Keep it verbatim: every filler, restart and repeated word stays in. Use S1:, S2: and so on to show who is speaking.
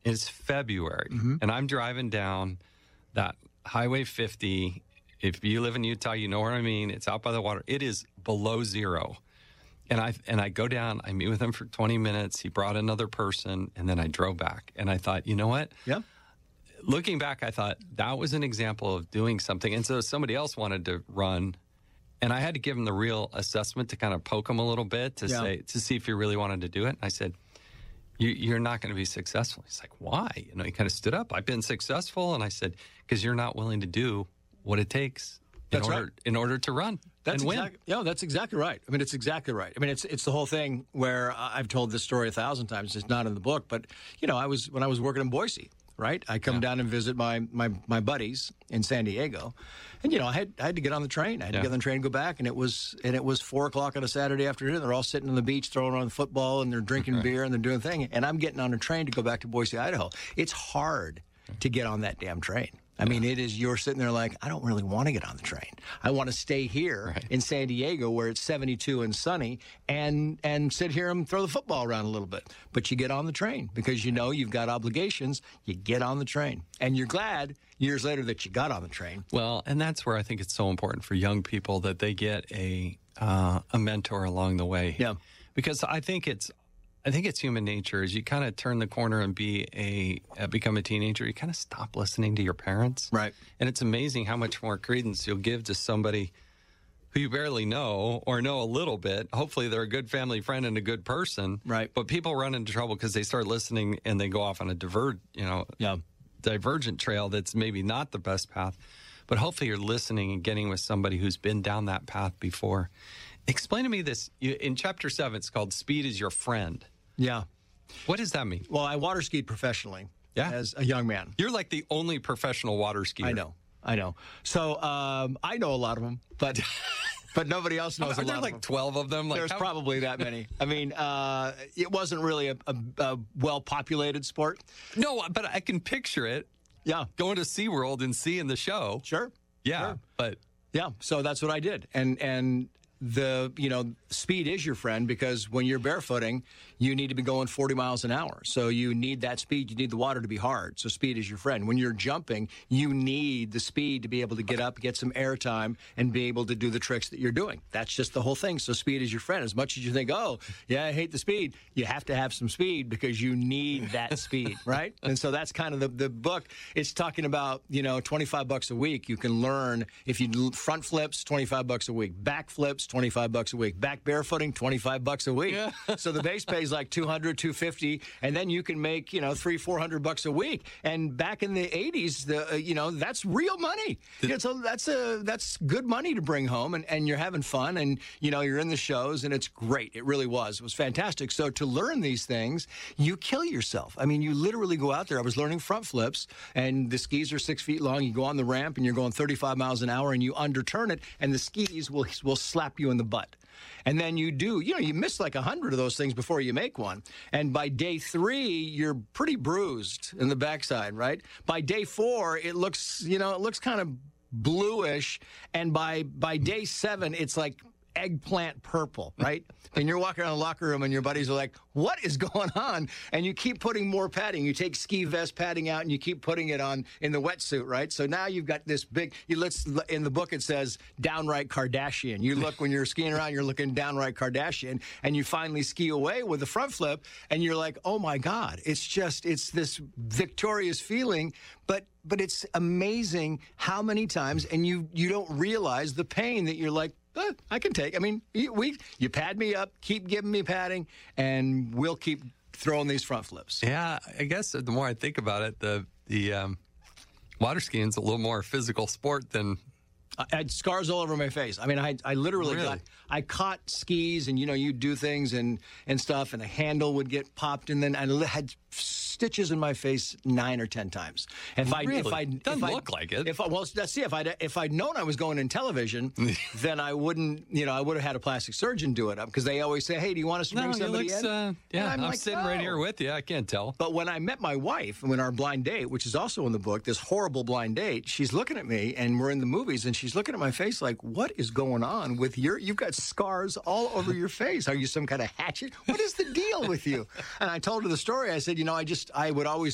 S1: It's February,
S2: Mm-hmm.
S1: and I'm driving down that Highway fifty. If you live in Utah, you know what I mean. It's out by the water. It is below zero. And I and I go down, I meet with him for twenty minutes. He brought another person, and then I drove back. And I thought, you know what?
S2: Yeah.
S1: Looking back, I thought that was an example of doing something. And so somebody else wanted to run, and I had to give him the real assessment to kind of poke him a little bit to
S2: Yeah.
S1: say, to see if he really wanted to do it. And I said, you, you're not going to be successful. He's like, why? You know, he kind of stood up. I've been successful. And I said, because you're not willing to do what it takes in
S2: That's
S1: order
S2: right.
S1: in order to run
S2: That's
S1: and win.
S2: exactly, yeah, that's exactly right. I mean, it's exactly right. I mean, it's it's the whole thing where I've told this story a thousand times. It's not in the book, but you know, I was when I was working in Boise, right? I come
S1: Yeah.
S2: down and visit my, my my buddies in San Diego, and you know, I had I had to get on the train. I had
S1: Yeah.
S2: to get on the train and go back, and it was and it was four o'clock on a Saturday afternoon. They're all sitting on the beach throwing on football, and they're drinking
S1: Right.
S2: beer, and they're doing thing. And I'm getting on a train to go back to Boise, Idaho. It's hard to get on that damn train. I mean, it is, you're sitting there like, I don't really want to get on the train. I want to stay here
S1: Right.
S2: in San Diego where it's seventy-two and sunny and and sit here and throw the football around a little bit. But you get on the train because you know you've got obligations. You get on the train. And you're glad years later that you got on the train.
S1: Well, and that's where I think it's so important for young people that they get a uh, a mentor along the way.
S2: Yeah.
S1: Because I think it's I think it's human nature. As you kind of turn the corner and be a uh, become a teenager, you kind of stop listening to your parents.
S2: Right.
S1: And it's amazing how much more credence you'll give to somebody who you barely know or know a little bit. Hopefully they're a good family friend and a good person.
S2: Right.
S1: But people run into trouble because they start listening and they go off on a divert, you know,
S2: Yeah.
S1: divergent trail that's maybe not the best path. But hopefully you're listening and getting with somebody who's been down that path before. Explain to me this. You, in chapter seven, it's called Speed is Your Friend.
S2: Yeah.
S1: What does that mean?
S2: Well, I water skied professionally
S1: Yeah.
S2: as a young man.
S1: You're like the only professional water skier.
S2: I know. I know. So um, I know a lot of them, but but nobody else knows
S1: Are
S2: a
S1: there
S2: lot
S1: like
S2: of them.
S1: twelve of them? Like
S2: There's
S1: how-
S2: probably that many. I mean, uh, it wasn't really a, a, a well-populated sport.
S1: No, but I can picture it
S2: Yeah,
S1: going to SeaWorld and seeing the show.
S2: sure.
S1: Yeah,
S2: Sure.
S1: but
S2: Yeah, so that's what I did. And and the, you know, speed is your friend because when you're barefooting, you need to be going forty miles an hour. So you need that speed. You need the water to be hard. So speed is your friend. When you're jumping, you need the speed to be able to get up, get some air time, and be able to do the tricks that you're doing. That's just the whole thing. So speed is your friend. As much as you think, oh, yeah, I hate the speed, you have to have some speed because you need that speed, right? And so that's kind of the, the book. It's talking about, you know, twenty-five bucks a week. You can learn if you do front flips, twenty-five bucks a week, back flips, twenty-five bucks a week, back barefooting, twenty-five bucks a week.
S1: Yeah.
S2: So the base pay is like two hundred, two fifty, and then you can make, you know, three, four hundred bucks a week. And back in the eighties, the uh, you know, that's real money. You know, so that's a that's good money to bring home, and, and you're having fun, and you know, you're in the shows, and it's great. It really was. It was fantastic. So to learn these things, you kill yourself. I mean, you literally go out there. I was learning front flips, and the skis are six feet long. You go on the ramp, and you're going thirty-five miles an hour, and you underturn it, and the skis will will slap you in the butt. And then you do, you know, you miss like a hundred of those things before you make one. And by day three, you're pretty bruised in the backside, right? By day four, it looks, you know, it looks kind of bluish. And by by day seven, it's like eggplant purple, right? And you're walking around the locker room and your buddies are like, what is going on? And you keep putting more padding. You take ski vest padding out and you keep putting it on in the wetsuit, right? So now you've got this big, you look, in the book it says downright Kardashian. You look, when you're skiing around, you're looking downright Kardashian, and you finally ski away with the front flip and you're like, oh my God, it's just, it's this victorious feeling, but but it's amazing how many times, and you you don't realize the pain that you're like, eh, I can take. I mean, you, we you pad me up, keep giving me padding, and we'll keep throwing these front flips.
S1: Yeah, I guess the more I think about it, the the um, water skiing's a little more physical sport than.
S2: I had scars all over my face. I mean, I I literally
S1: Really?
S2: got, I caught skis, and you know, you do things and and stuff, and a handle would get popped, and then I had stitches in my face nine or ten times. If I
S1: Really?
S2: if I
S1: Doesn't
S2: if I,
S1: look like it.
S2: If I, well, let's see. If I if I'd known I was going in television, then I wouldn't. You know, I would have had a plastic surgeon do it up, because they always say, "Hey, do you want us to bring
S1: No, he
S2: somebody
S1: looks,
S2: in?"
S1: uh, yeah,
S2: And
S1: I'm,
S2: I'm like,
S1: sitting right
S2: "No."
S1: here with you. I can't tell.
S2: But when I met my wife, when our blind date, which is also in the book, this horrible blind date, she's looking at me, and we're in the movies, and she's looking at my face like, what is going on with your, you've got scars all over your face. Are you some kind of hatchet? What is the deal with you? And I told her the story. I said, you know, I just, I would always